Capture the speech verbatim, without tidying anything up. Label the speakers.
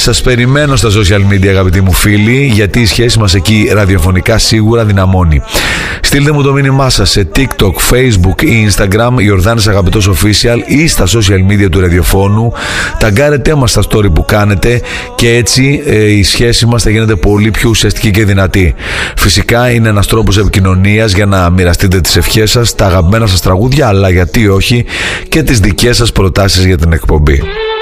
Speaker 1: Σας περιμένω στα social media, αγαπητοί μου φίλοι, γιατί η σχέση μας εκεί ραδιοφωνικά σίγουρα δυναμώνει. Στείλτε μου το μήνυμά σας σε TikTok, Facebook ή Instagram, Ιορδάνης Αγαπητός Official, ή στα social media του ραδιοφώνου. Ταγκάρετε μας στα story που κάνετε και έτσι ε, η σχέση μας θα γίνεται πολύ πιο ουσιαστική και δυνατή. Φυσικά είναι ένας τρόπος επικοινωνίας για να μοιραστείτε τις ευχές σας, τα αγαπημένα σας τραγούδια, αλλά γιατί όχι και τις δικές σας προτάσεις για την εκπομπή.